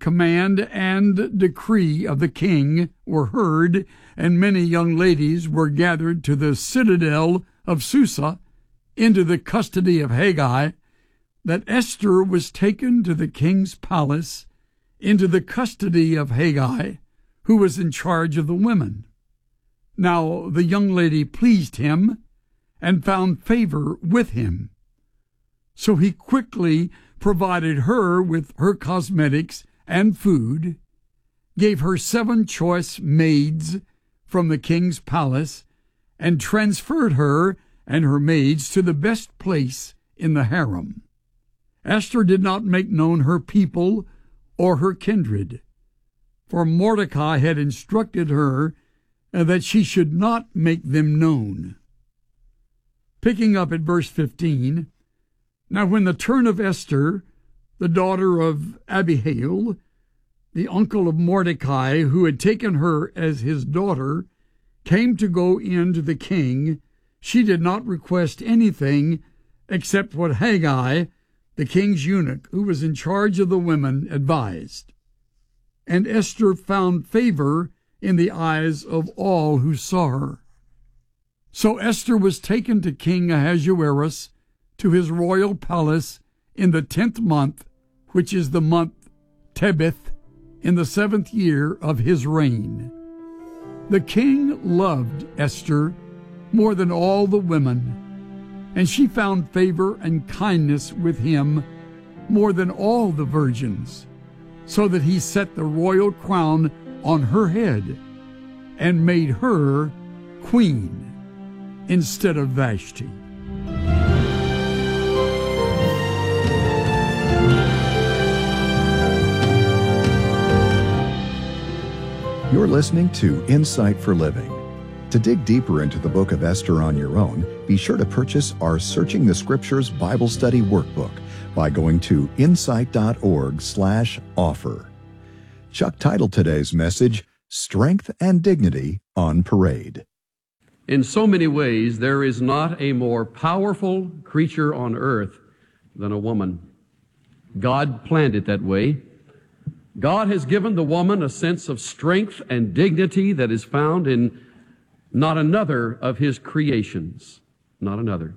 command and decree of the king were heard, and many young ladies were gathered to the citadel of Susa into the custody of Hegai, that Esther was taken to the king's palace into the custody of Hegai, who was in charge of the women. Now the young lady pleased him and found favor with him. So he quickly provided her with her cosmetics and food, gave her 7 choice maids from the king's palace, and transferred her and her maids to the best place in the harem. Esther did not make known her people or her kindred, for Mordecai had instructed her that she should not make them known. Picking up at verse 15, now when the turn of Esther, the daughter of Abihail, the uncle of Mordecai, who had taken her as his daughter, came to go in to the king, she did not request anything except what Hegai, the king's eunuch, who was in charge of the women, advised. And Esther found favor in the eyes of all who saw her. So Esther was taken to King Ahasuerus to his royal palace in the 10th month, which is the month Tebeth, in the 7th year of his reign. The king loved Esther more than all the women, and she found favor and kindness with him more than all the virgins, so that he set the royal crown on her head and made her queen instead of Vashti. You're listening to Insight for Living. To dig deeper into the book of Esther on your own, be sure to purchase our Searching the Scriptures Bible Study Workbook by going to insight.org/offer. Chuck titled today's message, Strength and Dignity on Parade. In so many ways, there is not a more powerful creature on earth than a woman. God planned it that way. God has given the woman a sense of strength and dignity that is found in not another of his creations. Not another.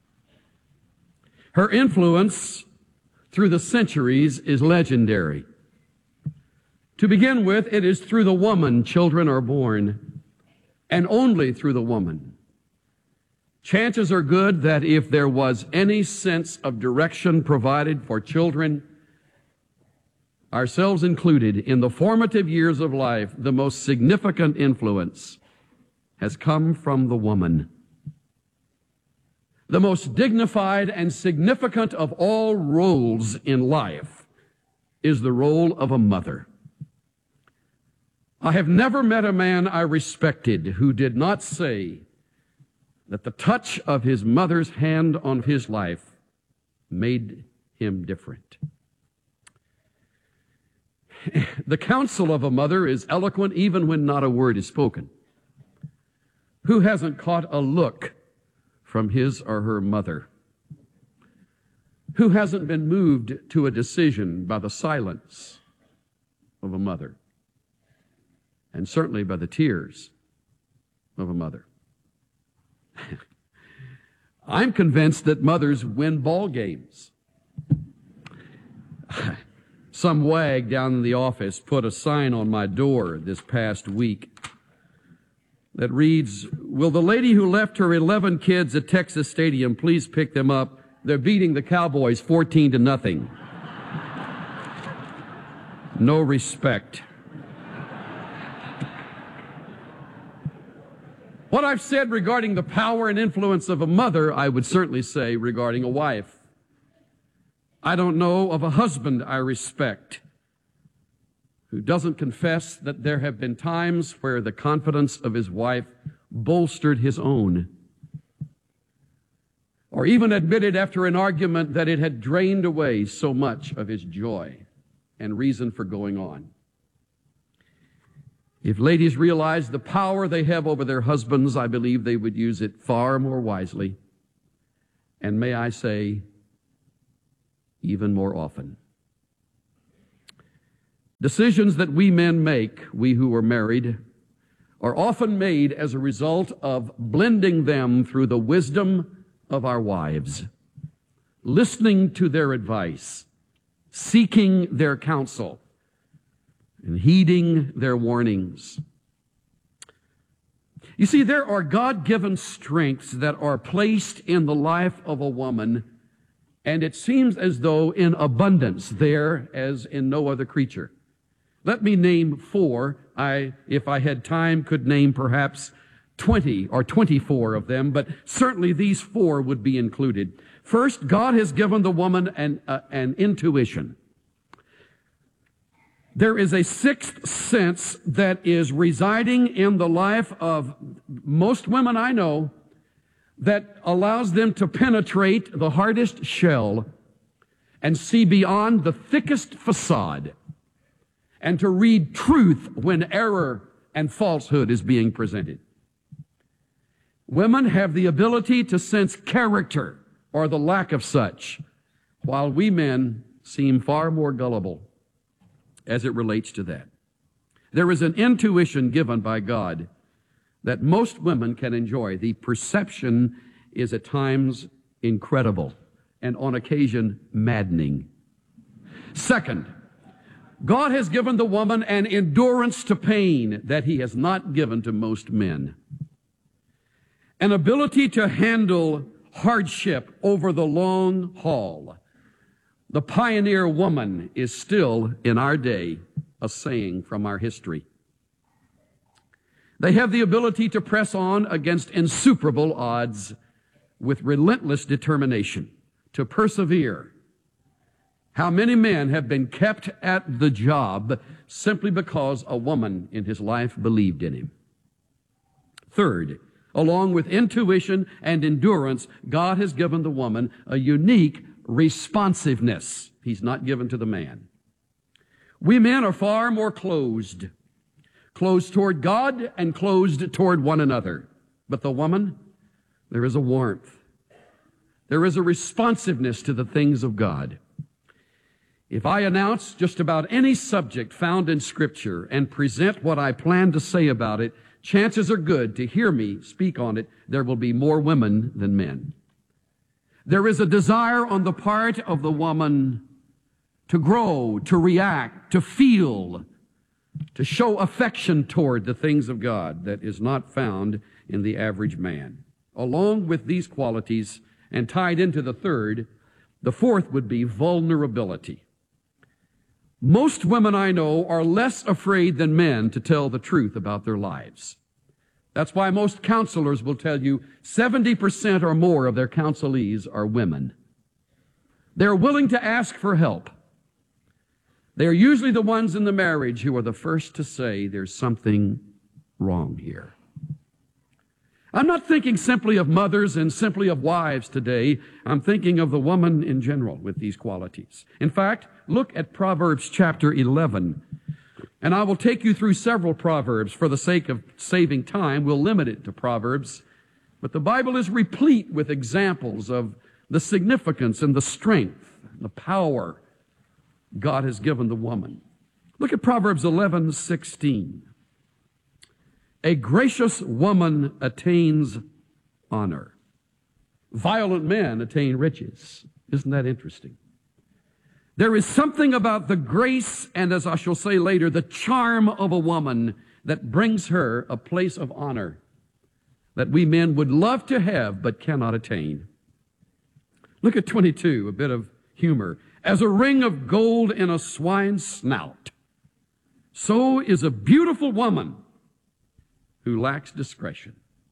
Her influence through the centuries is legendary. To begin with, it is through the woman children are born, and only through the woman. Chances are good that if there was any sense of direction provided for children, ourselves included, in the formative years of life, the most significant influence has come from the woman. The most dignified and significant of all roles in life is the role of a mother. I have never met a man I respected who did not say that the touch of his mother's hand on his life made him different. The counsel of a mother is eloquent even when not a word is spoken. Who hasn't caught a look from his or her mother? Who hasn't been moved to a decision by the silence of a mother? And certainly by the tears of a mother. I'm convinced that mothers win ball games. Some wag down in the office put a sign on my door this past week that reads, "Will the lady who left her 11 kids at Texas Stadium please pick them up? They're beating the Cowboys 14-0. No respect. What I've said regarding the power and influence of a mother, I would certainly say regarding a wife. I don't know of a husband I respect who doesn't confess that there have been times where the confidence of his wife bolstered his own, or even admitted after an argument that it had drained away so much of his joy and reason for going on. If ladies realized the power they have over their husbands, I believe they would use it far more wisely, and may I say, even more often. Decisions that we men make, we who are married, are often made as a result of blending them through the wisdom of our wives, listening to their advice, seeking their counsel, and heeding their warnings. You see, there are God-given strengths that are placed in the life of a woman, and it seems as though in abundance there as in no other creature. Let me name four. If I had time, could name perhaps 20 or 24 of them, but certainly these four would be included. First, God has given the woman an intuition. There is a sixth sense that is residing in the life of most women I know that allows them to penetrate the hardest shell and see beyond the thickest facade and to read truth when error and falsehood is being presented. Women have the ability to sense character or the lack of such, while we men seem far more gullible as it relates to that. There is an intuition given by God that most women can enjoy. The perception is at times incredible and on occasion maddening. Second, God has given the woman an endurance to pain that He has not given to most men. An ability to handle hardship over the long haul. The pioneer woman is still, in our day, a saying from our history. They have the ability to press on against insuperable odds with relentless determination, to persevere. How many men have been kept at the job simply because a woman in his life believed in him? Third, along with intuition and endurance, God has given the woman a unique responsiveness He's not given to the man. We men are far more closed toward God and closed toward one another. But the woman, there is a warmth. There is a responsiveness to the things of God. If I announce just about any subject found in Scripture and present what I plan to say about it, chances are good to hear me speak on it, there will be more women than men. There is a desire on the part of the woman to grow, to react, to feel, to show affection toward the things of God that is not found in the average man. Along with these qualities, and tied into the third, the fourth would be vulnerability. Most women I know are less afraid than men to tell the truth about their lives. That's why most counselors will tell you 70% or more of their counselees are women. They're willing to ask for help. They're usually the ones in the marriage who are the first to say there's something wrong here. I'm not thinking simply of mothers and simply of wives today. I'm thinking of the woman in general with these qualities. In fact, look at Proverbs chapter 11. And I will take you through several Proverbs. For the sake of saving time, we'll limit it to Proverbs. But the Bible is replete with examples of the significance and the strength, the power God has given the woman. Look at Proverbs 11:16. A gracious woman attains honor. Violent men attain riches. Isn't that interesting? There is something about the grace and, as I shall say later, the charm of a woman that brings her a place of honor that we men would love to have but cannot attain. Look at 22, a bit of humor. As a ring of gold in a swine's snout, so is a beautiful woman who lacks discretion.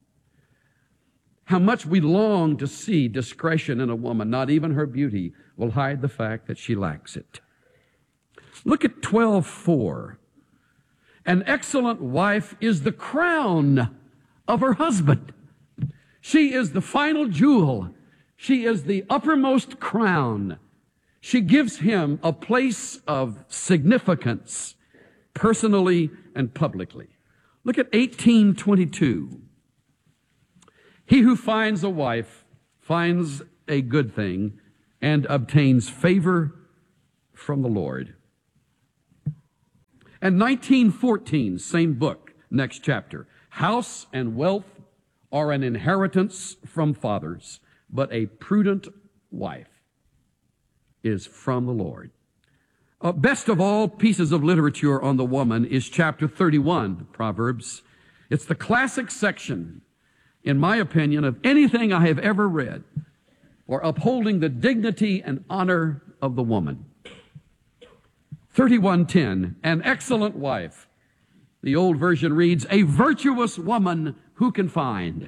How much we long to see discretion in a woman. Not even her beauty will hide the fact that she lacks it. Look at 12:4. An excellent wife is the crown of her husband. She is the final jewel. She is the uppermost crown. She gives him a place of significance, personally and publicly. Look at 18:22. He who finds a wife finds a good thing and obtains favor from the Lord. And 1914, same book, next chapter. House and wealth are an inheritance from fathers, but a prudent wife is from the Lord. Best of all pieces of literature on the woman is chapter 31, Proverbs. It's the classic section, in my opinion, of anything I have ever read for upholding the dignity and honor of the woman. 31:10, an excellent wife. The old version reads, a virtuous woman who can find.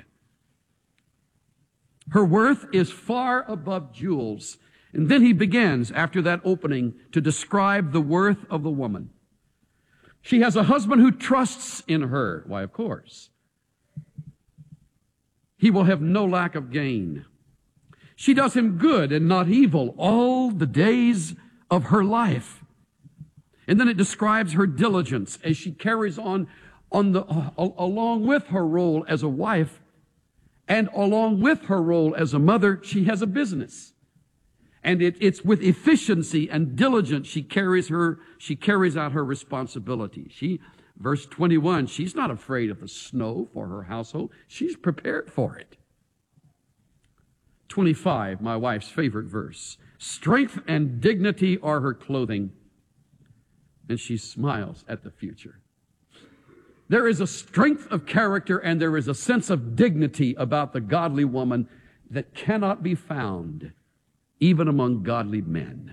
Her worth is far above jewels. And then he begins, after that opening, to describe the worth of the woman. She has a husband who trusts in her. Why, of course. He will have no lack of gain. She does him good and not evil all the days of her life. And then it describes her diligence as she carries on along with her role as a wife and along with her role as a mother, she has a business. And it's with efficiency and diligence she carries out her responsibility. Verse 21, she's not afraid of the snow for her household. She's prepared for it. 25, my wife's favorite verse. Strength and dignity are her clothing, and she smiles at the future. There is a strength of character and there is a sense of dignity about the godly woman that cannot be found even among godly men.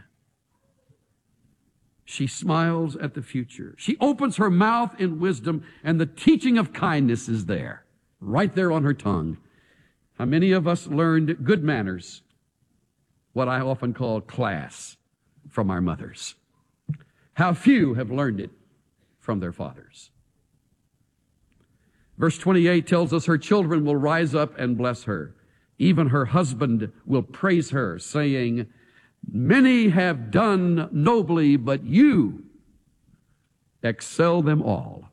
She smiles at the future. She opens her mouth in wisdom, and the teaching of kindness is there, right there on her tongue. How many of us learned good manners, what I often call class, from our mothers? How few have learned it from their fathers? Verse 28 tells us her children will rise up and bless her. Even her husband will praise her, saying, many have done nobly, but you excel them all.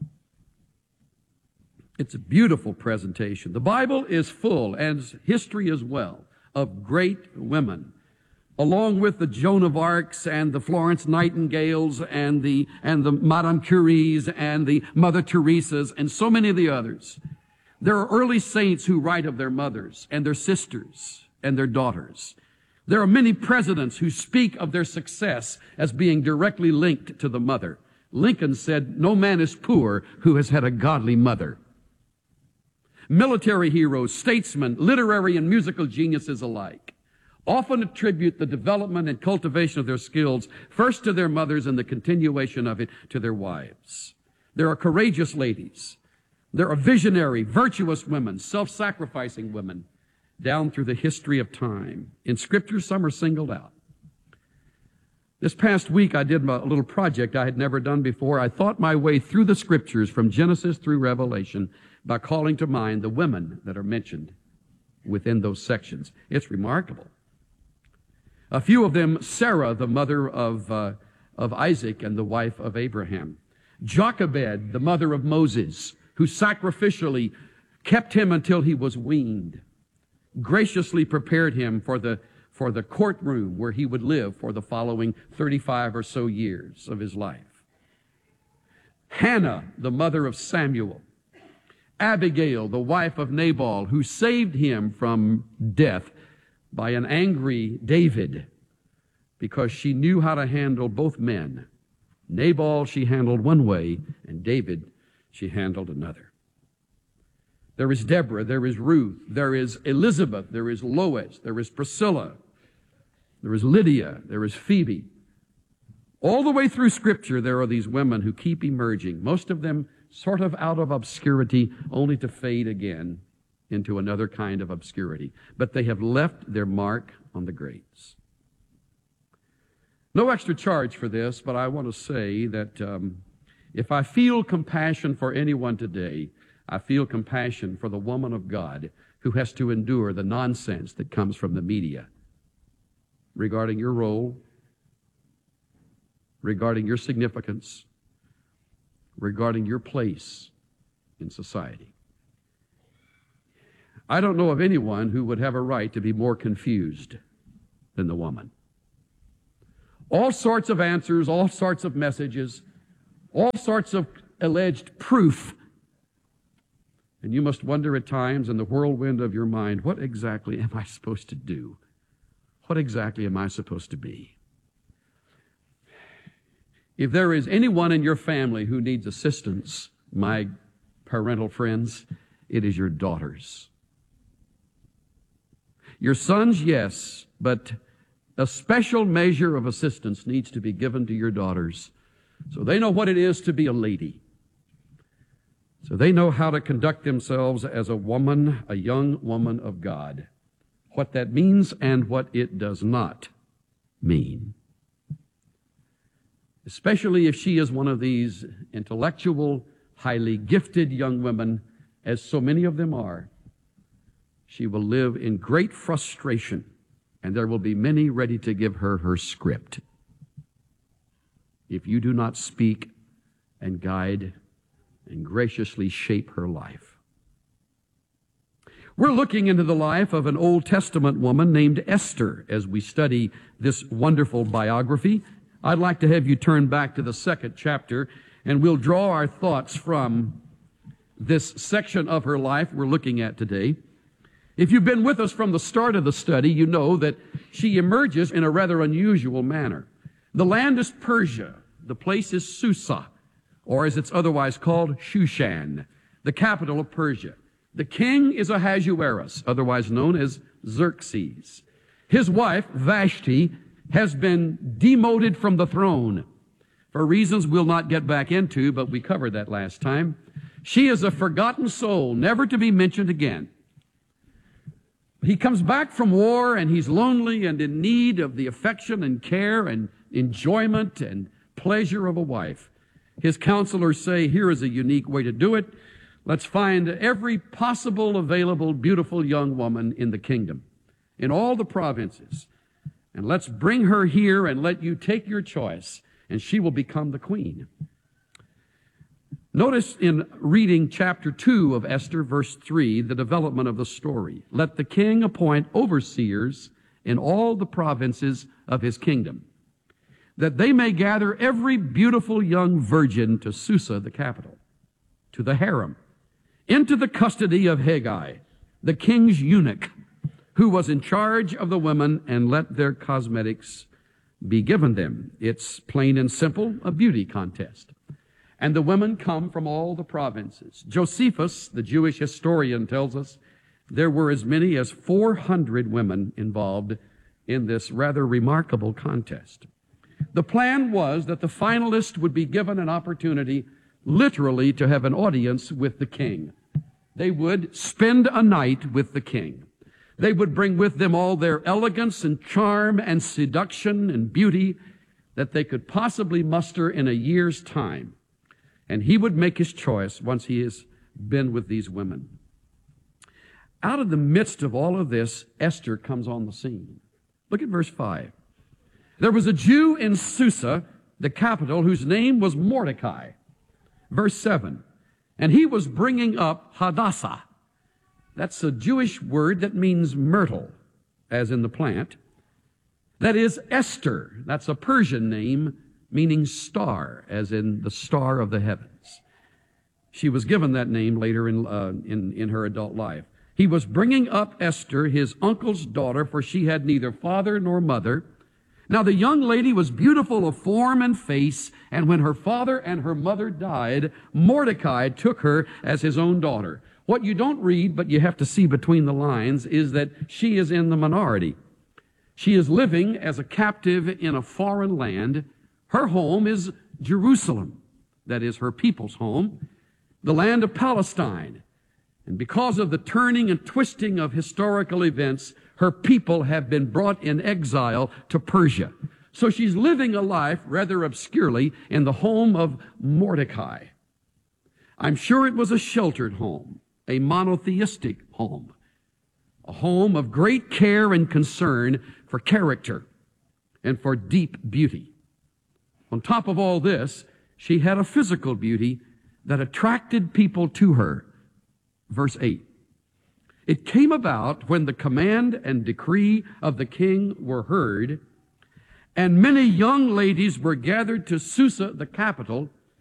It's a beautiful presentation. The Bible is full, and history as well, of great women, along with the Joan of Arcs and the Florence Nightingales and the Madame Curies and the Mother Teresas and so many of the others. There are early saints who write of their mothers and their sisters and their daughters. There are many presidents who speak of their success as being directly linked to the mother. Lincoln said, no man is poor who has had a godly mother. Military heroes, statesmen, literary and musical geniuses alike often attribute the development and cultivation of their skills first to their mothers and the continuation of it to their wives. There are courageous ladies. There are visionary, virtuous women, self-sacrificing women down through the history of time. In Scripture, some are singled out. This past week, I did a little project I had never done before. I thought my way through the Scriptures from Genesis through Revelation by calling to mind the women that are mentioned within those sections. It's remarkable. A few of them, Sarah, the mother of Isaac and the wife of Abraham. Jochebed, the mother of Moses, who sacrificially kept him until he was weaned, graciously prepared him for the courtroom where he would live for the following 35 or so years of his life. Hannah, the mother of Samuel. Abigail, the wife of Nabal, who saved him from death by an angry David because she knew how to handle both men. Nabal she handled one way, and David she handled another. There is Deborah, there is Ruth, there is Elizabeth, there is Lois, there is Priscilla, there is Lydia, there is Phoebe. All the way through Scripture, there are these women who keep emerging, most of them sort of out of obscurity, only to fade again into another kind of obscurity. But they have left their mark on the greats. No extra charge for this, but I want to say that if I feel compassion for anyone today, I feel compassion for the woman of God who has to endure the nonsense that comes from the media regarding your role, regarding your significance, regarding your place in society. I don't know of anyone who would have a right to be more confused than the woman. All sorts of answers, all sorts of messages, all sorts of alleged proof. And you must wonder at times in the whirlwind of your mind, what exactly am I supposed to do? What exactly am I supposed to be? If there is anyone in your family who needs assistance, my parental friends, it is your daughters. Your sons, yes, but a special measure of assistance needs to be given to your daughters so they know what it is to be a lady. So they know how to conduct themselves as a woman, a young woman of God, what that means and what it does not mean. Especially if she is one of these intellectual, highly gifted young women, as so many of them are. She will live in great frustration, and there will be many ready to give her her script if you do not speak and guide and graciously shape her life. We're looking into the life of an Old Testament woman named Esther as we study this wonderful biography. I'd like to have you turn back to the 2nd chapter, and we'll draw our thoughts from this section of her life we're looking at today. If you've been with us from the start of the study, you know that she emerges in a rather unusual manner. The land is Persia. The place is Susa, or as it's otherwise called, Shushan, the capital of Persia. The king is Ahasuerus, otherwise known as Xerxes. His wife, Vashti, has been demoted from the throne for reasons we'll not get back into, but we covered that last time. She is a forgotten soul, never to be mentioned again. He comes back from war, and he's lonely and in need of the affection and care and enjoyment and pleasure of a wife. His counselors say, here is a unique way to do it. Let's find every possible available beautiful young woman in the kingdom, in all the provinces, and let's bring her here and let you take your choice, and she will become the queen. Notice in reading chapter 2 of Esther, verse 3, the development of the story. Let the king appoint overseers in all the provinces of his kingdom, that they may gather every beautiful young virgin to Susa, the capital, to the harem, into the custody of Haggai, the king's eunuch, who was in charge of the women, and let their cosmetics be given them. It's plain and simple, a beauty contest. And the women come from all the provinces. Josephus, the Jewish historian, tells us there were as many as 400 women involved in this rather remarkable contest. The plan was that the finalists would be given an opportunity literally to have an audience with the king. They would spend a night with the king. They would bring with them all their elegance and charm and seduction and beauty that they could possibly muster in a year's time. And he would make his choice once he has been with these women. Out of the midst of all of this, Esther comes on the scene. Look at verse 5. There was a Jew in Susa, the capital, whose name was Mordecai. Verse 7. And he was bringing up Hadassah. That's a Jewish word that means myrtle, as in the plant. That is Esther. That's a Persian name meaning star, as in the star of the heavens. She was given that name later in her adult life. He was bringing up Esther, his uncle's daughter, for she had neither father nor mother. Now the young lady was beautiful of form and face, and when her father and her mother died, Mordecai took her as his own daughter. What you don't read, but you have to see between the lines, is that she is in the minority. She is living as a captive in a foreign land. Her home is Jerusalem, that is her people's home, the land of Palestine. And because of the turning and twisting of historical events, her people have been brought in exile to Persia. So she's living a life rather obscurely in the home of Mordecai. I'm sure it was a sheltered home, a monotheistic home, a home of great care and concern for character and for deep beauty. On top of all this, she had a physical beauty that attracted people to her. Verse 8. It came about when the command and decree of the king were heard, and many young ladies were gathered to Susa, the capital,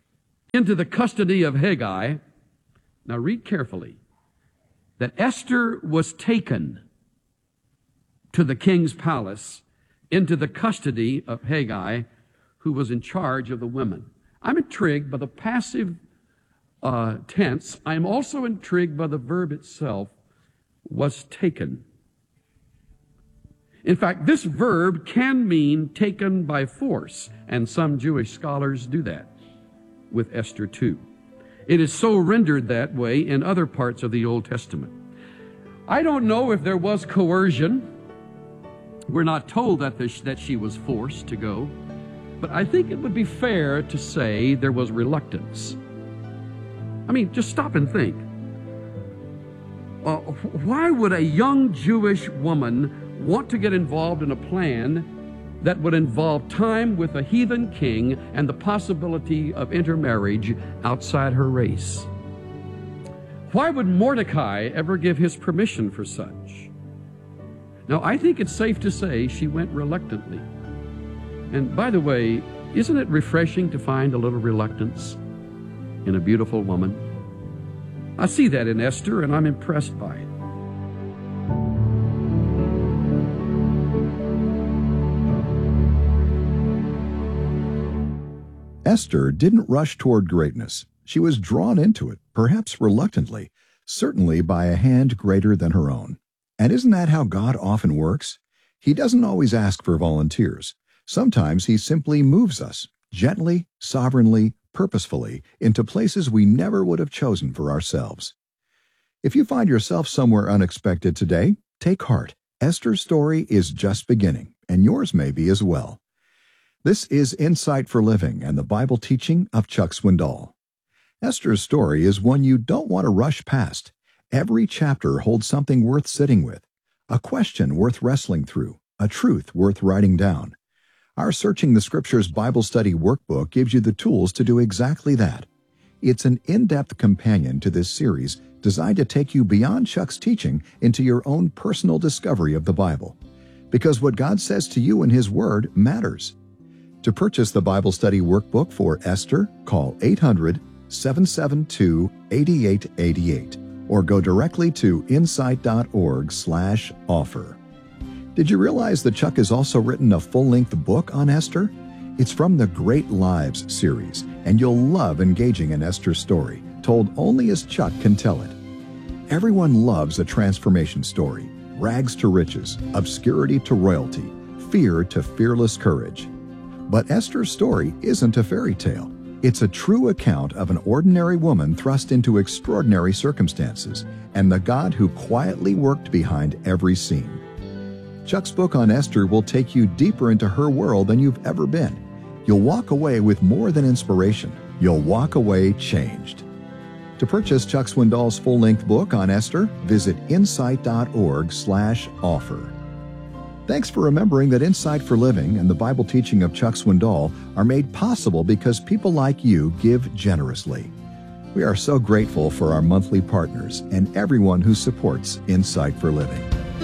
into the custody of Haggai. Now read carefully. That Esther was taken to the king's palace into the custody of Haggai, who was in charge of the women. I'm intrigued by the passive tense. I'm also intrigued by the verb itself, was taken. In fact, this verb can mean taken by force, and some Jewish scholars do that with Esther too. It is so rendered that way in other parts of the Old Testament. I don't know if there was coercion. We're not told that she was forced to go, but I think it would be fair to say there was reluctance. I mean, just stop and think. Why would a young Jewish woman want to get involved in a plan that would involve time with a heathen king and the possibility of intermarriage outside her race? Why would Mordecai ever give his permission for such? Now, I think it's safe to say she went reluctantly. And by the way, isn't it refreshing to find a little reluctance in a beautiful woman? I see that in Esther, and I'm impressed by it. Esther didn't rush toward greatness. She was drawn into it, perhaps reluctantly, certainly by a hand greater than her own. And isn't that how God often works? He doesn't always ask for volunteers. Sometimes He simply moves us, gently, sovereignly, purposefully, into places we never would have chosen for ourselves. If you find yourself somewhere unexpected today, take heart. Esther's story is just beginning, and yours may be as well. This is Insight for Living and the Bible teaching of Chuck Swindoll. Esther's story is one you don't want to rush past. Every chapter holds something worth sitting with, a question worth wrestling through, a truth worth writing down. Our Searching the Scriptures Bible Study Workbook gives you the tools to do exactly that. It's an in-depth companion to this series designed to take you beyond Chuck's teaching into your own personal discovery of the Bible. Because what God says to you in His Word matters. To purchase the Bible Study Workbook for Esther, call 800-772-8888 or go directly to insight.org/offer. Did you realize that Chuck has also written a full-length book on Esther? It's from the Great Lives series, and you'll love engaging in Esther's story, told only as Chuck can tell it. Everyone loves a transformation story, rags to riches, obscurity to royalty, fear to fearless courage. But Esther's story isn't a fairy tale. It's a true account of an ordinary woman thrust into extraordinary circumstances, and the God who quietly worked behind every scene. Chuck's book on Esther will take you deeper into her world than you've ever been. You'll walk away with more than inspiration. You'll walk away changed. To purchase Chuck Swindoll's full-length book on Esther, visit insight.org/offer. Thanks for remembering that Insight for Living and the Bible teaching of Chuck Swindoll are made possible because people like you give generously. We are so grateful for our monthly partners and everyone who supports Insight for Living.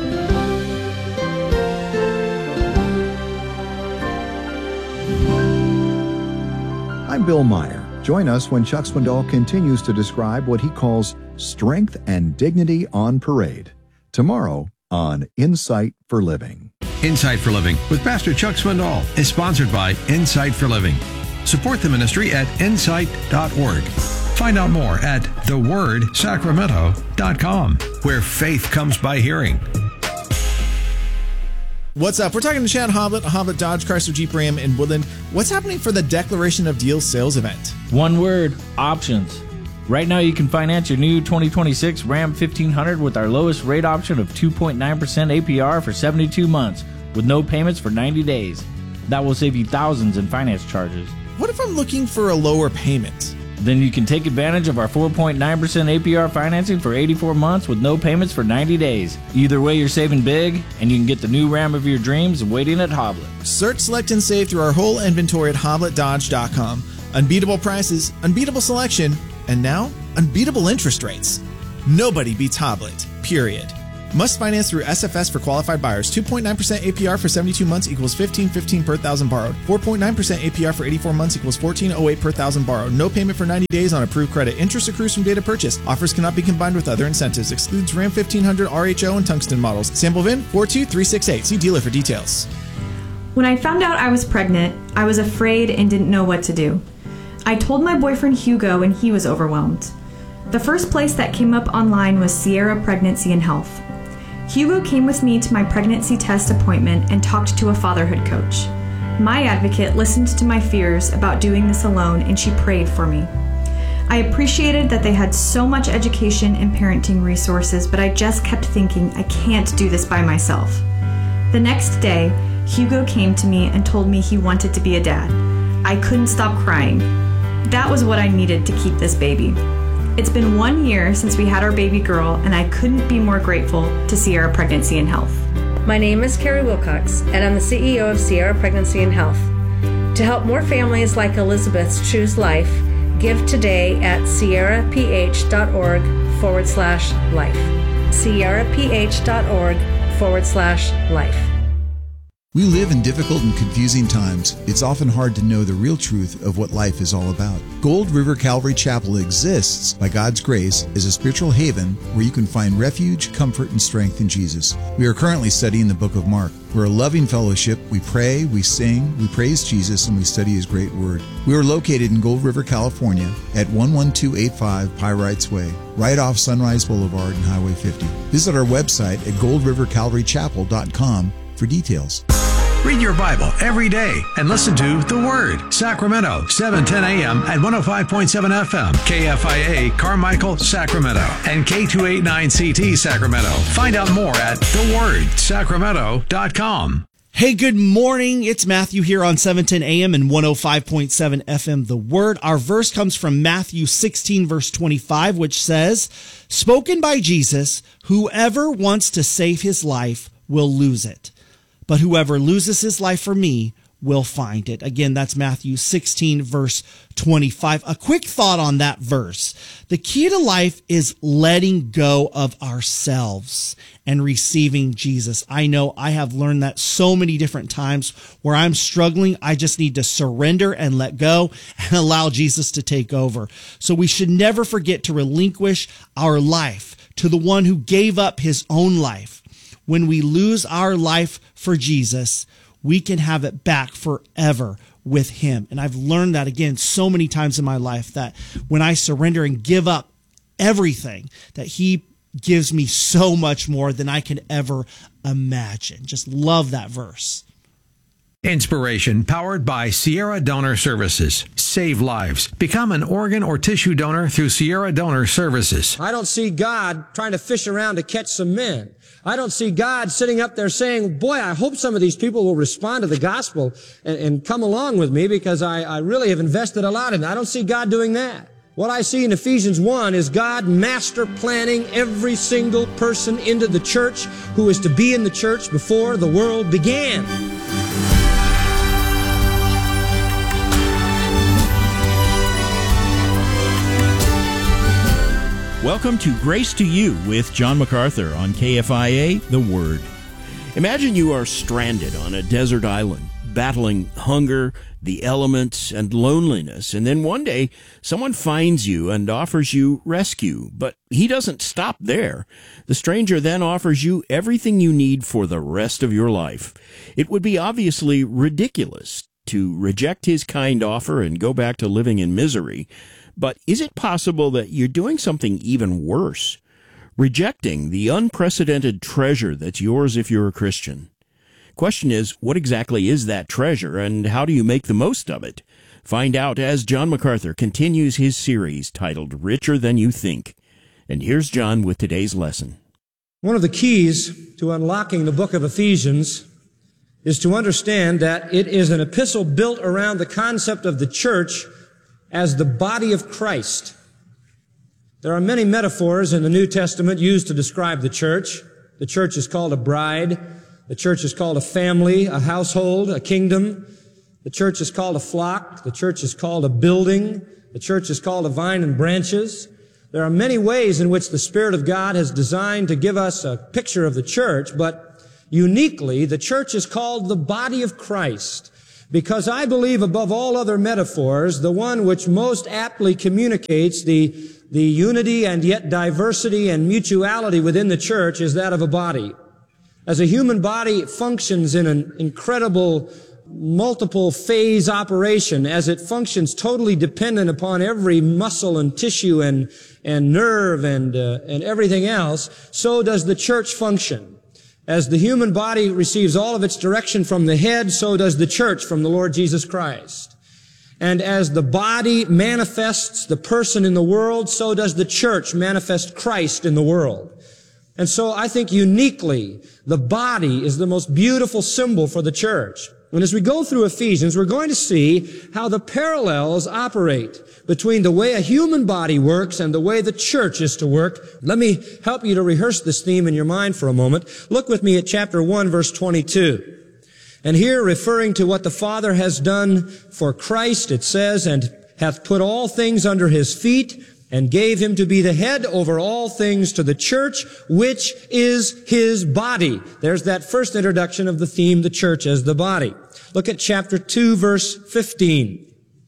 I'm Bill Meyer. Join us when Chuck Swindoll continues to describe what he calls strength and dignity on parade. Tomorrow on Insight for Living. Insight for Living with Pastor Chuck Swindoll is sponsored by Insight for Living. Support the ministry at insight.org. Find out more at thewordsacramento.com, where faith comes by hearing. What's up? We're talking to Chad Hoblet, Hoblet Dodge Chrysler Jeep Ram in Woodland. What's happening for the Declaration of Deals sales event? One word, options. Right now you can finance your new 2026 Ram 1500 with our lowest rate option of 2.9% APR for 72 months with no payments for 90 days. That will save you thousands in finance charges. What if I'm looking for a lower payment? Then you can take advantage of our 4.9% APR financing for 84 months with no payments for 90 days. Either way, you're saving big, and you can get the new Ram of your dreams waiting at Hoblet. Search, select, and save through our whole inventory at HobletDodge.com. Unbeatable prices, unbeatable selection, and now, unbeatable interest rates. Nobody beats Hoblet, period. Must finance through SFS for qualified buyers. 2.9% APR for 72 months equals $15.15 per thousand borrowed. 4.9% APR for 84 months equals $14.08 per thousand borrowed. No payment for 90 days on approved credit. Interest accrues from data purchase. Offers cannot be combined with other incentives. Excludes Ram 1500 RHO and Tungsten models. Sample VIN 42368. See dealer for details. When I found out I was pregnant, I was afraid and didn't know what to do. I told my boyfriend Hugo and he was overwhelmed. The first place that came up online was Sierra Pregnancy and Health. Hugo came with me to my pregnancy test appointment and talked to a fatherhood coach. My advocate listened to my fears about doing this alone and she prayed for me. I appreciated that they had so much education and parenting resources, but I just kept thinking I can't do this by myself. The next day, Hugo came to me and told me he wanted to be a dad. I couldn't stop crying. That was what I needed to keep this baby. It's been 1 year since we had our baby girl, and I couldn't be more grateful to Sierra Pregnancy and Health. My name is Carrie Wilcox, and I'm the CEO of Sierra Pregnancy and Health. To help more families like Elizabeth's choose life, give today at sierraph.org/life. sierraph.org/life. We live in difficult and confusing times. It's often hard to know the real truth of what life is all about. Gold River Calvary Chapel exists, by God's grace, as a spiritual haven where you can find refuge, comfort, and strength in Jesus. We are currently studying the book of Mark. We're a loving fellowship. We pray, we sing, we praise Jesus, and we study His great word. We are located in Gold River, California at 11285 Pyrites Way, right off Sunrise Boulevard and Highway 50. Visit our website at goldrivercalvarychapel.com for details. Read your Bible every day and listen to The Word. Sacramento, 7:10 a.m. at 105.7 FM. KFIA, Carmichael, Sacramento. And K289CT, Sacramento. Find out more at thewordsacramento.com. Hey, good morning. It's Matthew here on 710 AM and 105.7 FM, The Word. Our verse comes from Matthew 16, verse 25, which says, "Spoken by Jesus, whoever wants to save his life will lose it. But whoever loses his life for me will find it." Again, that's Matthew 16, verse 25. A quick thought on that verse. The key to life is letting go of ourselves and receiving Jesus. I know I have learned that so many different times where I'm struggling. I just need to surrender and let go and allow Jesus to take over. So we should never forget to relinquish our life to the one who gave up his own life. When we lose our life for Jesus, we can have it back forever with him. And I've learned that again so many times in my life, that when I surrender and give up everything, that he gives me so much more than I can ever imagine. Just love that verse. Inspiration powered by Sierra Donor Services. Save lives. Become an organ or tissue donor through Sierra Donor Services. I don't see God trying to fish around to catch some men. I don't see God sitting up there saying, boy, I hope some of these people will respond to the gospel and come along with me because I really have invested a lot in it. I don't see God doing that. What I see in Ephesians 1 is God master planning every single person into the church who is to be in the church before the world began. Welcome to Grace to You with John MacArthur on KFIA, The Word. Imagine you are stranded on a desert island, battling hunger, the elements, and loneliness, and then one day someone finds you and offers you rescue. But he doesn't stop there. The stranger then offers you everything you need for the rest of your life. It would be obviously ridiculous to reject his kind offer and go back to living in misery. But is it possible that you're doing something even worse? Rejecting the unprecedented treasure that's yours if you're a Christian. Question is, what exactly is that treasure, and how do you make the most of it? Find out as John MacArthur continues his series titled Richer Than You Think. And here's John with today's lesson. One of the keys to unlocking the book of Ephesians is to understand that it is an epistle built around the concept of the church as the body of Christ. There are many metaphors in the New Testament used to describe the church. The church is called a bride. The church is called a family, a household, a kingdom. The church is called a flock. The church is called a building. The church is called a vine and branches. There are many ways in which the Spirit of God has designed to give us a picture of the church, but uniquely, the church is called the body of Christ, because I believe above all other metaphors, the one which most aptly communicates the unity and yet diversity and mutuality within the church is that of a body. As a human body, it functions in an incredible multiple phase operation, as it functions totally dependent upon every muscle and tissue and nerve and everything else, so does the church function. As the human body receives all of its direction from the head, so does the church from the Lord Jesus Christ. And as the body manifests the person in the world, so does the church manifest Christ in the world. And so I think uniquely, the body is the most beautiful symbol for the church. And as we go through Ephesians, we're going to see how the parallels operate between the way a human body works and the way the church is to work. Let me help you to rehearse this theme in your mind for a moment. Look with me at chapter 1, verse 22. And here, referring to what the Father has done for Christ, it says, "And hath put all things under his feet, and gave him to be the head over all things to the church, which is his body." There's that first introduction of the theme, the church as the body. Look at chapter 2, verse 15.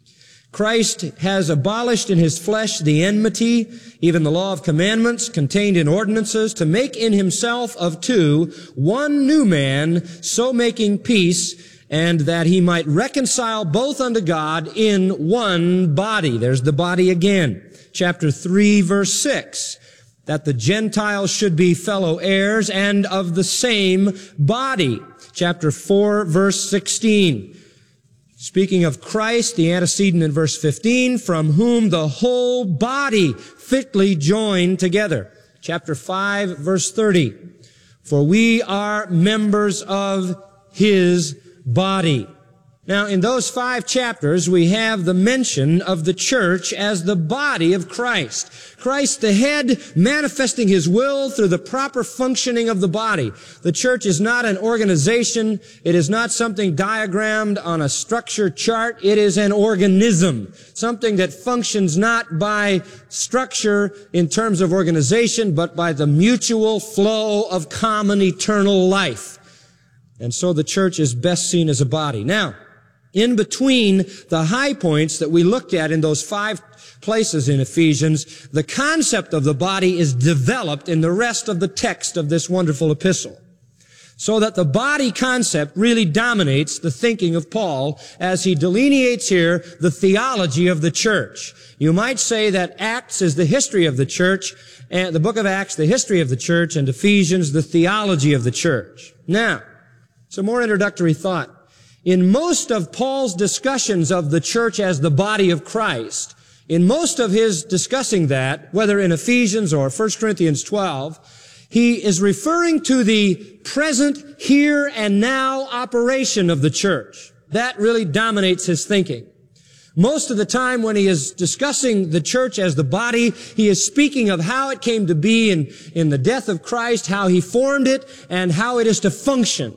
Christ has abolished in his flesh the enmity, even the law of commandments contained in ordinances, to make in himself of two one new man, so making peace, and that he might reconcile both unto God in one body. There's the body again. Chapter 3, verse 6, that the Gentiles should be fellow heirs and of the same body. Chapter 4, verse 16, speaking of Christ, the antecedent in verse 15, from whom the whole body fitly joined together. Chapter 5, verse 30, for we are members of his body. Now, in those 5 chapters, we have the mention of the church as the body of Christ. Christ, the head, manifesting his will through the proper functioning of the body. The church is not an organization. It is not something diagrammed on a structure chart. It is an organism, something that functions not by structure in terms of organization, but by the mutual flow of common eternal life. And so the church is best seen as a body. Now, in between the high points that we looked at in those 5 places in Ephesians, the concept of the body is developed in the rest of the text of this wonderful epistle. So that the body concept really dominates the thinking of Paul as he delineates here the theology of the church. You might say that Acts is the history of the church, and the book of Acts, the history of the church, and Ephesians, the theology of the church. Now, some more introductory thought. In most of Paul's discussions of the church as the body of Christ, in most of his discussing that, whether in Ephesians or 1 Corinthians 12, he is referring to the present, here and now operation of the church. That really dominates his thinking. Most of the time when he is discussing the church as the body, he is speaking of how it came to be in the death of Christ, how he formed it, and how it is to function.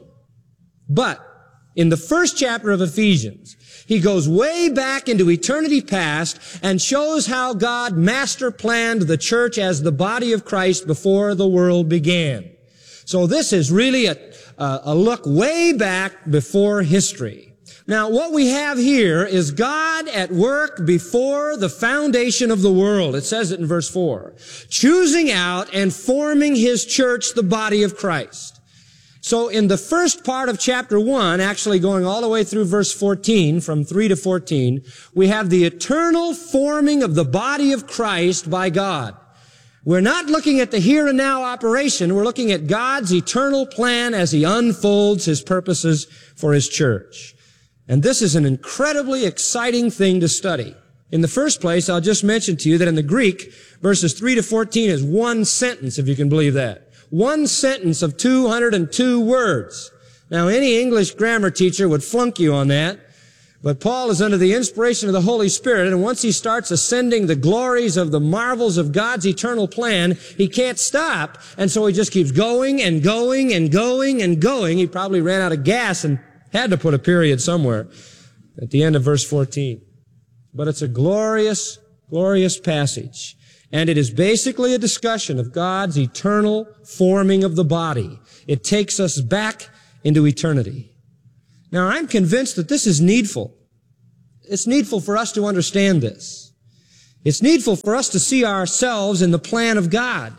But in the first chapter of Ephesians, he goes way back into eternity past and shows how God master planned the church as the body of Christ before the world began. So this is really a look way back before history. Now, what we have here is God at work before the foundation of the world. It says it in verse 4. Choosing out and forming his church, the body of Christ. So in the first part of chapter 1, actually going all the way through verse 14, from 3 to 14, we have the eternal forming of the body of Christ by God. We're not looking at the here and now operation. We're looking at God's eternal plan as he unfolds his purposes for his church. And this is an incredibly exciting thing to study. In the first place, I'll just mention to you that in the Greek, verses 3 to 14 is one sentence, if you can believe that. One sentence of 202 words. Now, any English grammar teacher would flunk you on that, but Paul is under the inspiration of the Holy Spirit, and once he starts ascending the glories of the marvels of God's eternal plan, he can't stop, and so he just keeps going and going and going and going. He probably ran out of gas and had to put a period somewhere at the end of verse 14. But it's a glorious, glorious passage. And it is basically a discussion of God's eternal forming of the body. It takes us back into eternity. Now, I'm convinced that this is needful. It's needful for us to understand this. It's needful for us to see ourselves in the plan of God.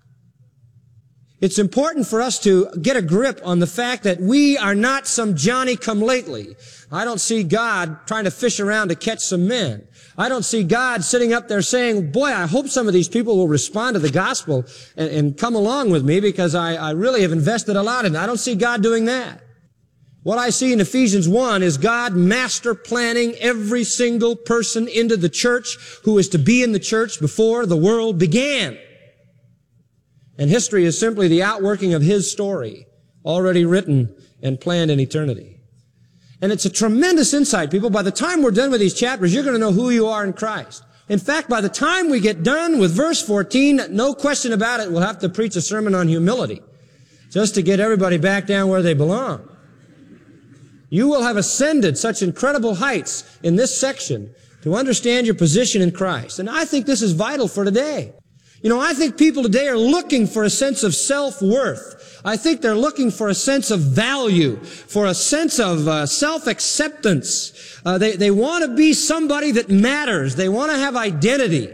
It's important for us to get a grip on the fact that we are not some Johnny-come-lately. I don't see God trying to fish around to catch some men. I don't see God sitting up there saying, boy, I hope some of these people will respond to the gospel and come along with me because I really have invested a lot in it. I don't see God doing that. What I see in Ephesians 1 is God master planning every single person into the church who is to be in the church before the world began. And history is simply the outworking of His story, already written and planned in eternity. And it's a tremendous insight, people. By the time we're done with these chapters, you're going to know who you are in Christ. In fact, by the time we get done with verse 14, no question about it, we'll have to preach a sermon on humility, just to get everybody back down where they belong. You will have ascended such incredible heights in this section to understand your position in Christ. And I think this is vital for today. You know, I think people today are looking for a sense of self-worth. I think they're looking for a sense of value, for a sense of self-acceptance. They want to be somebody that matters. They want to have identity.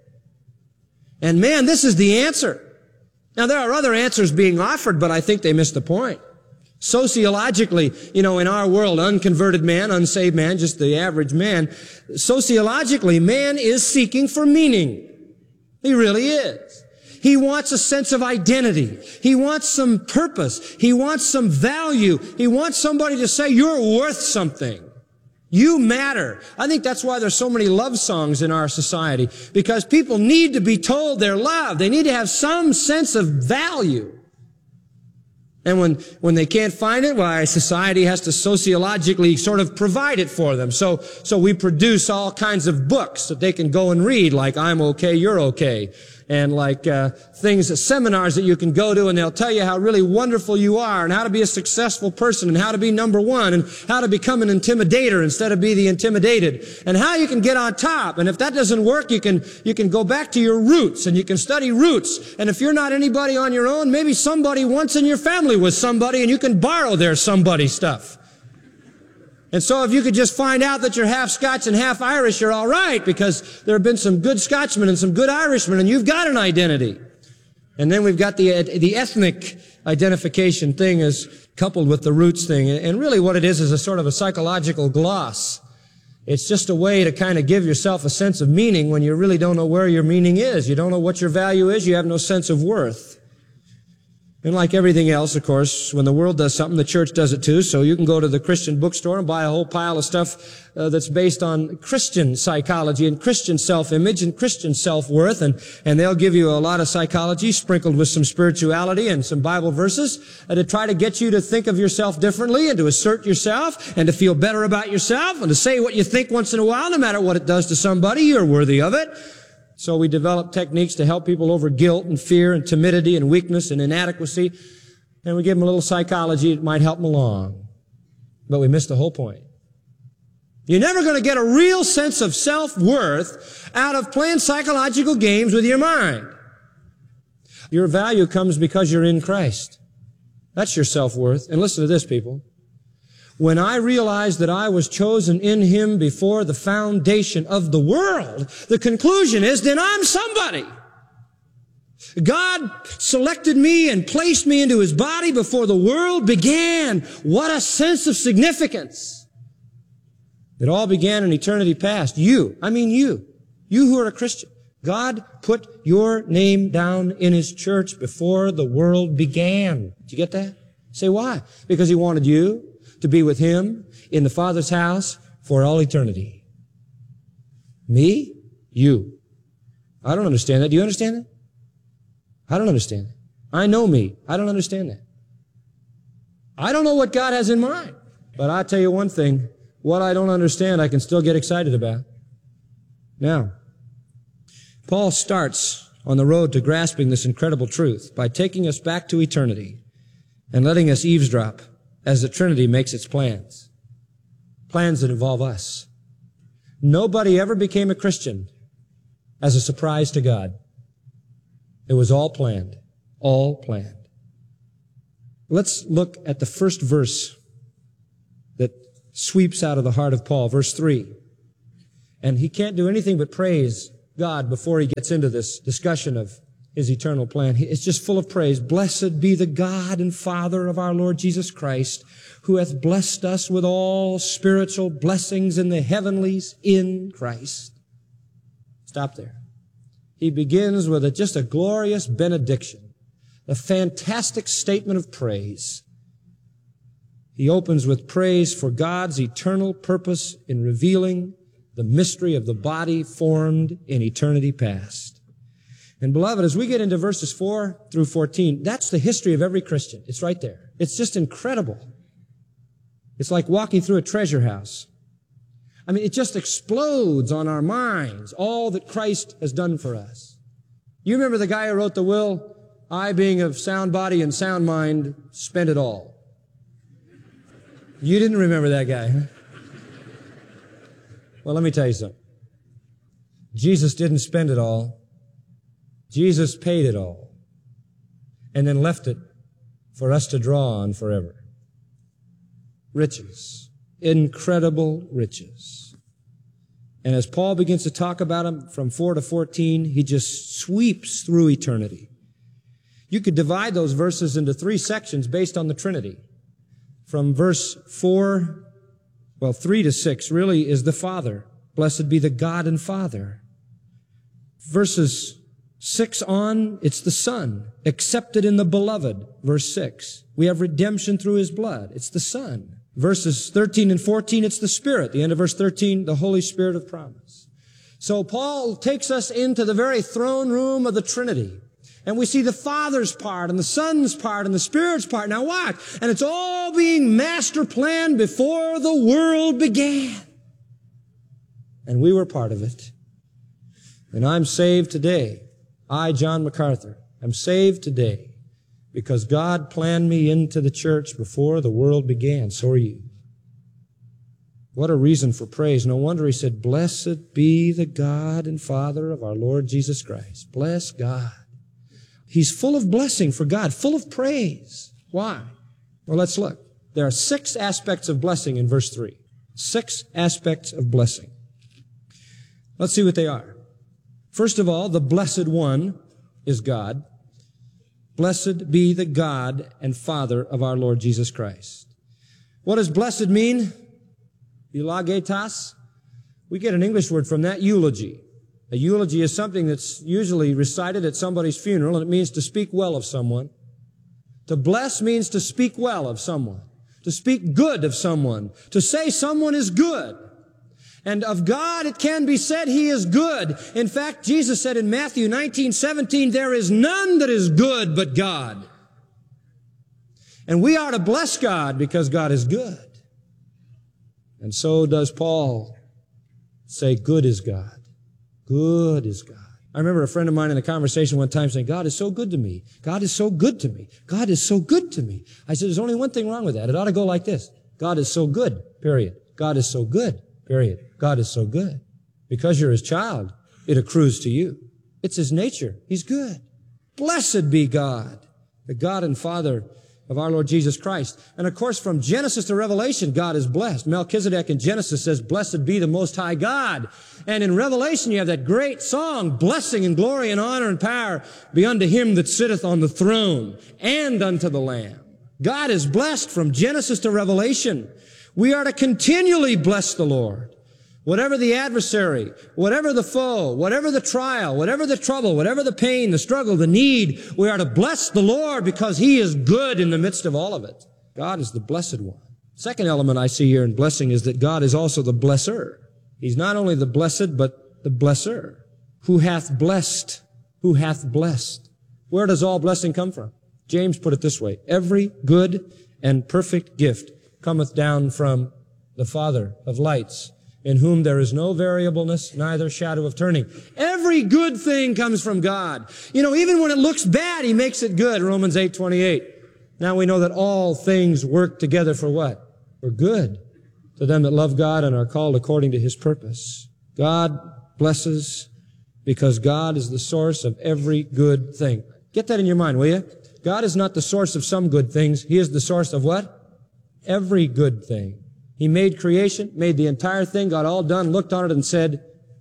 And man, this is the answer. Now, there are other answers being offered, but I think they miss the point. Sociologically, you know, in our world, unconverted man, unsaved man, just the average man, sociologically, man is seeking for meaning. He really is. He wants a sense of identity. He wants some purpose. He wants some value. He wants somebody to say, you're worth something. You matter. I think that's why there's so many love songs in our society, because people need to be told they're loved. They need to have some sense of value. And when they can't find it, why, society has to sociologically sort of provide it for them. So we produce all kinds of books that they can go and read, like I'm okay, you're okay. And like seminars that you can go to, and they'll tell you how really wonderful you are, and how to be a successful person, and how to be number one, and how to become an intimidator instead of be the intimidated, and how you can get on top. And if that doesn't work, you can go back to your roots, and you can study roots. And if you're not anybody on your own, maybe somebody once in your family was somebody, and you can borrow their somebody stuff. And so if you could just find out that you're half Scotch and half Irish, you're all right, because there have been some good Scotchmen and some good Irishmen, and you've got an identity. And then we've got the ethnic identification thing is coupled with the roots thing. And really what it is a sort of a psychological gloss. It's just a way to kind of give yourself a sense of meaning when you really don't know where your meaning is. You don't know what your value is. You have no sense of worth. And like everything else, of course, when the world does something, the church does it too. So you can go to the Christian bookstore and buy a whole pile of stuff that's based on Christian psychology and Christian self-image and Christian self-worth. And they'll give you a lot of psychology sprinkled with some spirituality and some Bible verses to try to get you to think of yourself differently and to assert yourself and to feel better about yourself and to say what you think once in a while, no matter what it does to somebody. You're worthy of it. So we develop techniques to help people over guilt and fear and timidity and weakness and inadequacy. And we give them a little psychology that might help them along. But we miss the whole point. You're never going to get a real sense of self-worth out of playing psychological games with your mind. Your value comes because you're in Christ. That's your self-worth. And listen to this, people. When I realized that I was chosen in Him before the foundation of the world, the conclusion is, then I'm somebody. God selected me and placed me into His body before the world began. What a sense of significance. It all began in eternity past. You who are a Christian. God put your name down in His church before the world began. Did you get that? Say why? Because He wanted you to be with Him in the Father's house for all eternity. Me? You. I don't understand that. Do you understand that? I don't understand that. I know me. I don't understand that. I don't know what God has in mind. But I'll tell you one thing. What I don't understand, I can still get excited about. Now, Paul starts on the road to grasping this incredible truth by taking us back to eternity and letting us eavesdrop as the Trinity makes its plans. Plans that involve us. Nobody ever became a Christian as a surprise to God. It was all planned. All planned. Let's look at the first verse that sweeps out of the heart of Paul, verse 3. And he can't do anything but praise God before he gets into this discussion of his eternal plan. It's just full of praise. Blessed be the God and Father of our Lord Jesus Christ, who hath blessed us with all spiritual blessings in the heavenlies in Christ. Stop there. He begins with just a glorious benediction, a fantastic statement of praise. He opens with praise for God's eternal purpose in revealing the mystery of the body formed in eternity past. And beloved, as we get into verses 4 through 14, that's the history of every Christian. It's right there. It's just incredible. It's like walking through a treasure house. I mean, it just explodes on our minds, all that Christ has done for us. You remember the guy who wrote the will? I, being of sound body and sound mind, spent it all. You didn't remember that guy, huh? Well, let me tell you something. Jesus didn't spend it all. Jesus paid it all and then left it for us to draw on forever. Riches. Incredible riches. And as Paul begins to talk about them from 4 to 14, he just sweeps through eternity. You could divide those verses into 3 sections based on the Trinity. From verse 3 to 6 really is the Father. Blessed be the God and Father. Verses 6 on, it's the Son, accepted in the Beloved. Verse 6. We have redemption through His blood. It's the Son. Verses 13 and 14, it's the Spirit. The end of verse 13, the Holy Spirit of promise. So Paul takes us into the very throne room of the Trinity. And we see the Father's part and the Son's part and the Spirit's part. Now watch. And it's all being master planned before the world began. And we were part of it. And I'm saved today. I, John MacArthur, am saved today because God planned me into the church before the world began. So are you. What a reason for praise. No wonder he said, blessed be the God and Father of our Lord Jesus Christ. Bless God. He's full of blessing for God, full of praise. Why? Well, let's look. There are 6 aspects of blessing in verse 3. 6 aspects of blessing. Let's see what they are. First of all, the blessed one is God. Blessed be the God and Father of our Lord Jesus Christ. What does blessed mean? Eulogetas. We get an English word from that, eulogy. A eulogy is something that's usually recited at somebody's funeral, and it means to speak well of someone. To bless means to speak well of someone, to speak good of someone, to say someone is good. And of God it can be said He is good. In fact, Jesus said in Matthew 19:17, there is none that is good but God. And we are to bless God because God is good. And so does Paul say, good is God. Good is God. I remember a friend of mine in a conversation one time saying, God is so good to me. God is so good to me. God is so good to me. I said, there's only one thing wrong with that. It ought to go like this. God is so good, period. God is so good, period. God is so good. Because you're His child, it accrues to you. It's His nature. He's good. Blessed be God, the God and Father of our Lord Jesus Christ. And of course, from Genesis to Revelation, God is blessed. Melchizedek in Genesis says, blessed be the Most High God. And in Revelation, you have that great song, blessing and glory and honor and power be unto Him that sitteth on the throne and unto the Lamb. God is blessed from Genesis to Revelation. We are to continually bless the Lord. Whatever the adversary, whatever the foe, whatever the trial, whatever the trouble, whatever the pain, the struggle, the need, we are to bless the Lord because He is good in the midst of all of it. God is the blessed one. Second element I see here in blessing is that God is also the blesser. He's not only the blessed, but the blesser. Who hath blessed? Who hath blessed? Where does all blessing come from? James put it this way, every good and perfect gift cometh down from the Father of lights, in whom there is no variableness, neither shadow of turning. Every good thing comes from God. You know, even when it looks bad, He makes it good. Romans 8:28. Now we know that all things work together for what? For good. To them that love God and are called according to His purpose. God blesses because God is the source of every good thing. Get that in your mind, will you? God is not the source of some good things. He is the source of what? Every good thing. He made creation, made the entire thing, got all done, looked on it and said,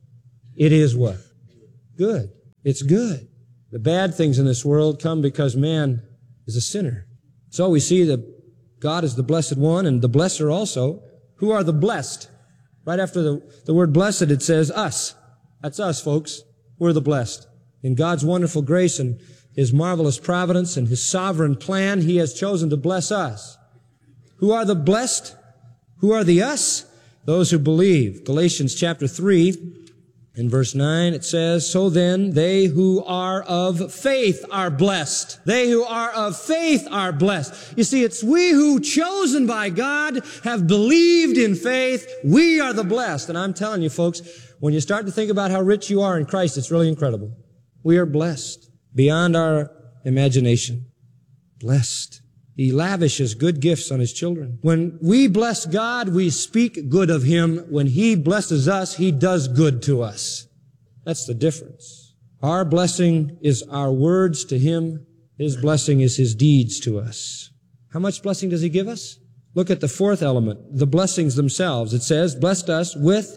it is what? Good. It's good. The bad things in this world come because man is a sinner. So we see that God is the blessed one and the blesser also. Who are the blessed? Right after the word blessed, it says us. That's us, folks. We're the blessed. In God's wonderful grace and His marvelous providence and His sovereign plan, He has chosen to bless us. Who are the blessed? Who are the us? Those who believe. Galatians chapter 3, in verse 9, it says, so then they who are of faith are blessed. They who are of faith are blessed. You see, it's we who, chosen by God, have believed in faith. We are the blessed. And I'm telling you, folks, when you start to think about how rich you are in Christ, it's really incredible. We are blessed beyond our imagination. Blessed. He lavishes good gifts on His children. When we bless God, we speak good of Him. When He blesses us, He does good to us. That's the difference. Our blessing is our words to Him. His blessing is His deeds to us. How much blessing does He give us? Look at the fourth element, the blessings themselves. It says, blessed us with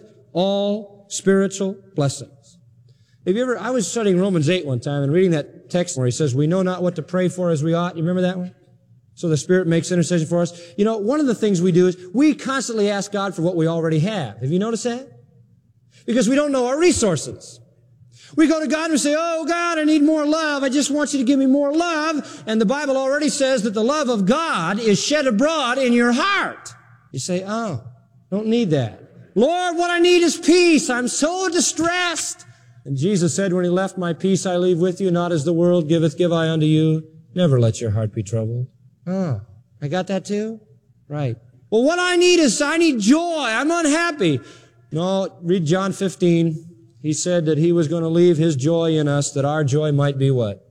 all spiritual blessings. Have you ever, I was studying Romans 8 one time and reading that text where he says, we know not what to pray for as we ought. You remember that one? So the Spirit makes intercession for us. You know, one of the things we do is we constantly ask God for what we already have. Have you noticed that? Because we don't know our resources. We go to God and we say, oh God, I need more love. I just want you to give me more love. And the Bible already says that the love of God is shed abroad in your heart. You say, oh, don't need that. Lord, what I need is peace. I'm so distressed. And Jesus said, when He left, my peace I leave with you, not as the world giveth, give I unto you. Never let your heart be troubled. Oh, I got that too? Right. Well, what I need is, I need joy. I'm unhappy. No, read John 15. He said that He was going to leave His joy in us, that our joy might be what?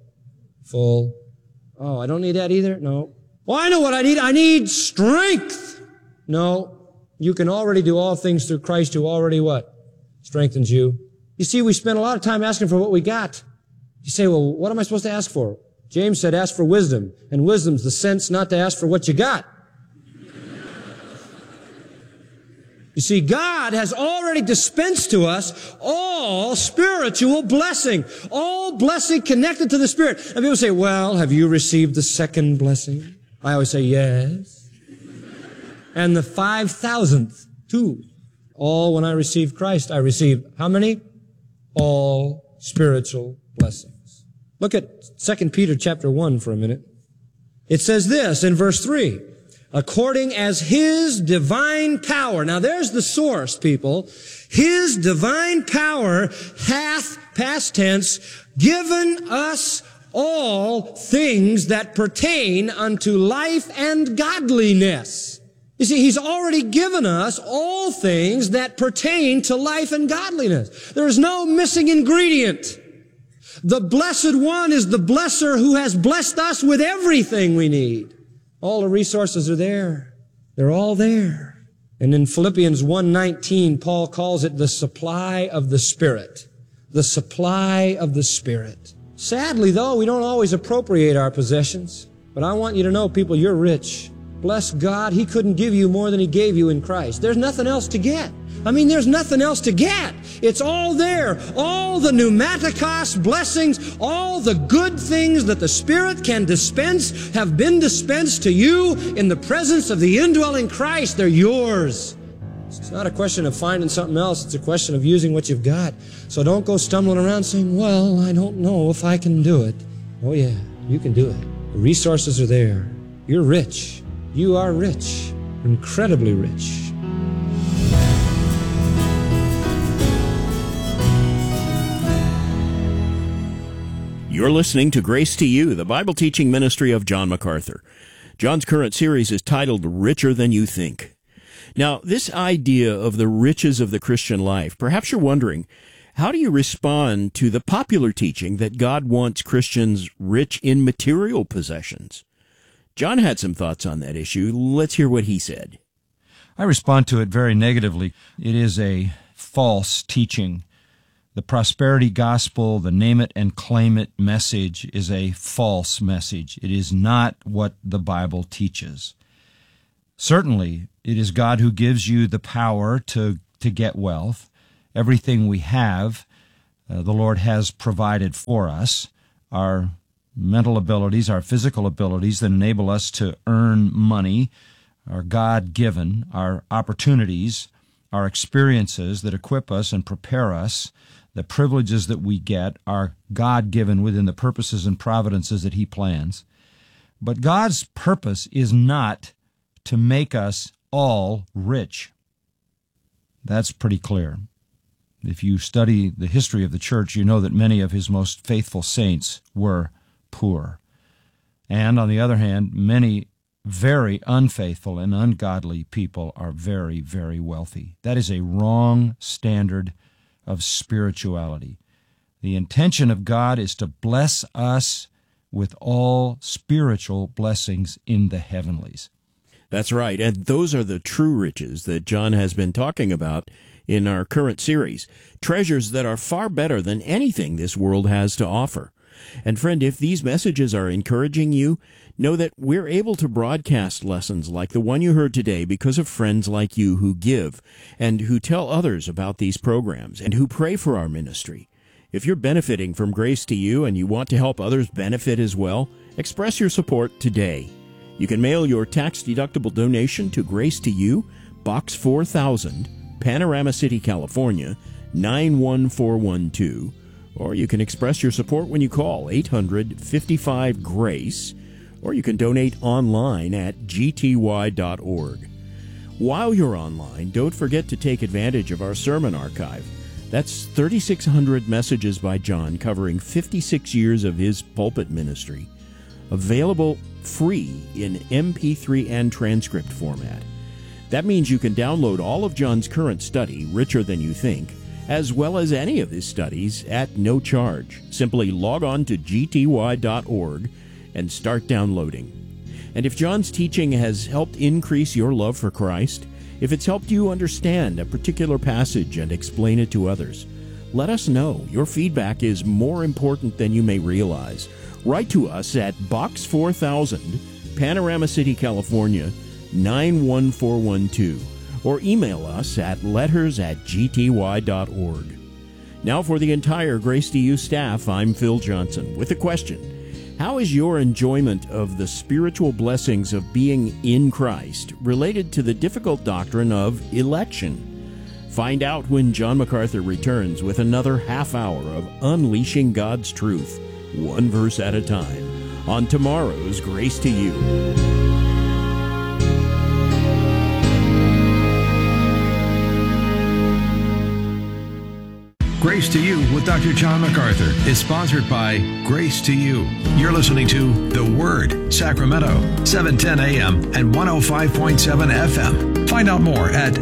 Full. Oh, I don't need that either? No. Well, I know what I need. I need strength. No. You can already do all things through Christ who already what? Strengthens you. You see, we spend a lot of time asking for what we got. You say, well, what am I supposed to ask for? James said, ask for wisdom. And wisdom's the sense not to ask for what you got. You see, God has already dispensed to us all spiritual blessing. All blessing connected to the Spirit. And people say, well, have you received the second blessing? I always say, yes. And the 5,000th, too. All when I received Christ, I received how many? All spiritual blessings. Look at 2 Peter chapter 1 for a minute. It says this in verse 3, according as His divine power. Now there's the source, people. His divine power hath, past tense, given us all things that pertain unto life and godliness. You see, He's already given us all things that pertain to life and godliness. There's no missing ingredient. The Blessed One is the blesser who has blessed us with everything we need. All the resources are there. They're all there. And in Philippians 1:19, Paul calls it the supply of the Spirit. The supply of the Spirit. Sadly, though, we don't always appropriate our possessions. But I want you to know, people, you're rich. Bless God, He couldn't give you more than He gave you in Christ. There's nothing else to get. I mean, there's nothing else to get. It's all there. All the pneumatikos blessings, all the good things that the Spirit can dispense have been dispensed to you in the presence of the indwelling Christ. They're yours. It's not a question of finding something else. It's a question of using what you've got. So don't go stumbling around saying, well, I don't know if I can do it. Oh yeah, you can do it. The resources are there. You're rich. You are rich. Incredibly rich. You're listening to Grace to You, the Bible teaching ministry of John MacArthur. John's current series is titled Richer Than You Think. Now, this idea of the riches of the Christian life, perhaps you're wondering, how do you respond to the popular teaching that God wants Christians rich in material possessions? John had some thoughts on that issue. Let's hear what he said. I respond to it very negatively. It is a false teaching The prosperity gospel, the name it and claim it message, is a false message. It is not what the Bible teaches. Certainly, it is God who gives you the power to get wealth. Everything we have, the Lord has provided for us. Our mental abilities, our physical abilities that enable us to earn money are God-given. Our opportunities, our experiences that equip us and prepare us, the privileges that we get are God-given within the purposes and providences that He plans. But God's purpose is not to make us all rich. That's pretty clear. If you study the history of the church, you know that many of His most faithful saints were poor. And on the other hand, many very unfaithful and ungodly people are very, very wealthy. That is a wrong standard of spirituality. The intention of God is to bless us with all spiritual blessings in the heavenlies. That's right, and those are the true riches that John has been talking about in our current series, treasures that are far better than anything this world has to offer. And friend, if these messages are encouraging you, know that we're able to broadcast lessons like the one you heard today because of friends like you who give and who tell others about these programs and who pray for our ministry. If you're benefiting from Grace to You and you want to help others benefit as well, express your support today. You can mail your tax-deductible donation to Grace to You, Box 4000, Panorama City, California, 91412, or you can express your support when you call 800-55-GRACE, or you can donate online at gty.org. While you're online, don't forget to take advantage of our sermon archive. That's 3,600 messages by John covering 56 years of his pulpit ministry, available free in MP3 and transcript format. That means you can download all of John's current study, Richer Than You Think, as well as any of his studies at no charge. Simply log on to gty.org and start downloading. And if John's teaching has helped increase your love for Christ, if it's helped you understand a particular passage and explain it to others, let us know. Your feedback is more important than you may realize. Write to us at Box 4000, Panorama City, California, 91412, or email us at letters@gty.org. Now for the entire Grace to You staff, I'm Phil Johnson with a question. How is your enjoyment of the spiritual blessings of being in Christ related to the difficult doctrine of election? Find out when John MacArthur returns with another half hour of unleashing God's truth, one verse at a time, on tomorrow's Grace to You. Grace to You with Dr. John MacArthur is sponsored by Grace to You. You're listening to The Word, Sacramento, 710 AM and 105.7 FM. Find out more at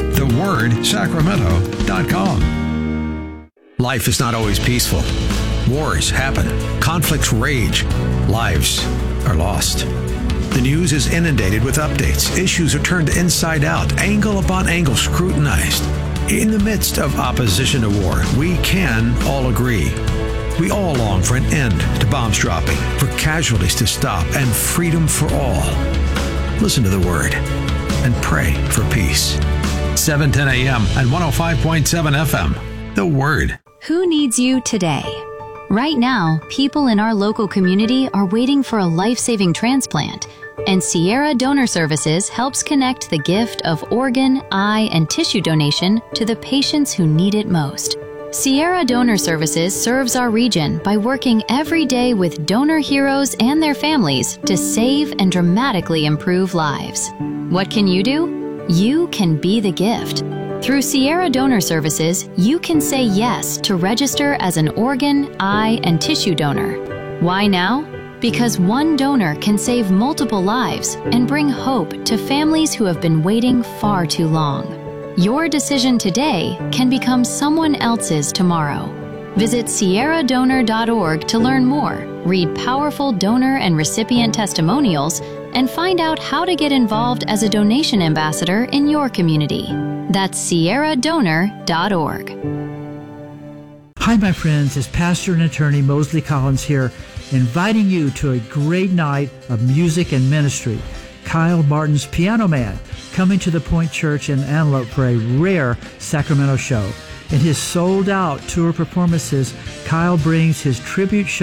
thewordsacramento.com. Life is not always peaceful. Wars happen. Conflicts rage. Lives are lost. The news is inundated with updates. Issues are turned inside out, angle upon angle scrutinized. In the midst of opposition to war, we can all agree. We all long for an end to bombs dropping, for casualties to stop, and freedom for all. Listen to the Word and pray for peace. 710 AM and 105.7 FM. The Word. Who needs you today? Right now, people in our local community are waiting for a life-saving transplant, and Sierra Donor Services helps connect the gift of organ, eye, and tissue donation to the patients who need it most. Sierra Donor Services serves our region by working every day with donor heroes and their families to save and dramatically improve lives. What can you do? You can be the gift. Through Sierra Donor Services, you can say yes to register as an organ, eye, and tissue donor. Why now? Because one donor can save multiple lives and bring hope to families who have been waiting far too long. Your decision today can become someone else's tomorrow. Visit sierradonor.org to learn more, read powerful donor and recipient testimonials, and find out how to get involved as a donation ambassador in your community. That's sierradonor.org. Hi, my friends. It's pastor and attorney Mosley Collins here, inviting you to a great night of music and ministry. Kyle Martin's Piano Man, coming to the Point Church in Antelope for a rare Sacramento show. In his sold-out tour performances, Kyle brings his tribute show